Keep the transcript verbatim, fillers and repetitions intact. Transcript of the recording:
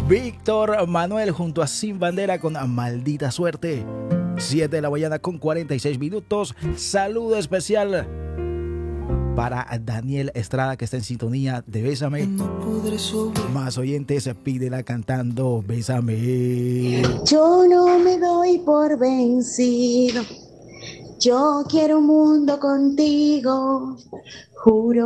Víctor Manuel junto a Sin Bandera con Maldita Suerte. siete de la mañana con cuarenta y seis minutos. Saludo especial para Daniel Estrada, que está en sintonía de Bésame. No podré subir. Más oyentes, pídela cantando Bésame. Yo no me doy por vencido. Yo quiero un mundo contigo. Juro